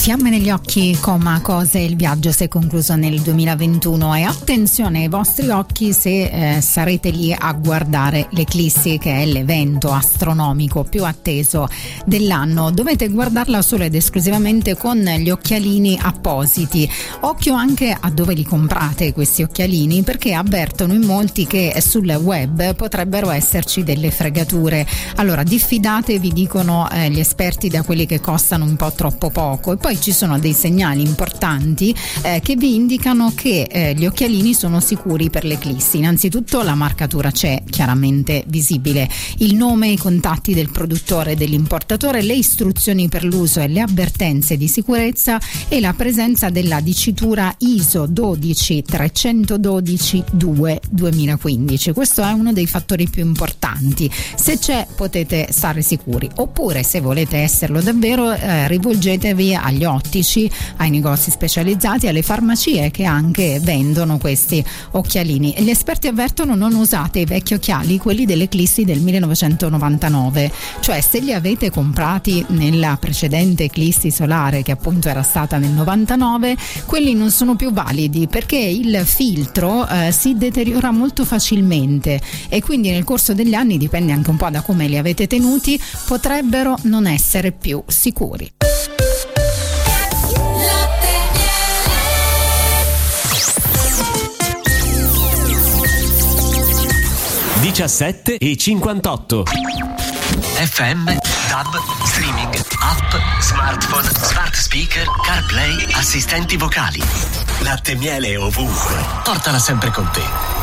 Fiamme negli occhi, cose, il viaggio si è concluso nel 2021 e attenzione ai vostri occhi se sarete lì a guardare l'eclissi, che è l'evento astronomico più atteso dell'anno. Dovete guardarla solo ed esclusivamente con gli occhialini appositi. Occhio anche a dove li comprate questi occhialini, perché avvertono in molti che sul web potrebbero esserci delle fregature. Allora diffidatevi, dicono gli esperti, da quelli che costano un po' troppo poco. E poi ci sono dei segnali importanti che vi indicano che gli occhialini sono sicuri per l'eclissi. Innanzitutto la marcatura c'è chiaramente visibile, il nome, i contatti del produttore e dell'importatore, le istruzioni per l'uso e le avvertenze di sicurezza e la presenza della dicitura ISO 12312-2 2015. Questo è uno dei fattori più importanti. Se c'è potete stare sicuri, oppure se volete esserlo davvero rivolgetevi agli ottici, ai negozi specializzati, alle farmacie che anche vendono questi occhialini. Gli esperti avvertono: non usate i vecchi occhiali, quelli dell'eclissi del 1999, cioè se li avete comprati nella precedente eclissi solare, che appunto era stata nel 99, quelli non sono più validi, perché il filtro si deteriora molto facilmente e quindi nel corso degli anni, dipende anche un po' da come li avete tenuti, potrebbero non essere più sicuri. 17:58. FM, DAB, streaming, app, smartphone, smart speaker, CarPlay, assistenti vocali. Latte e miele ovunque. Portala sempre con te.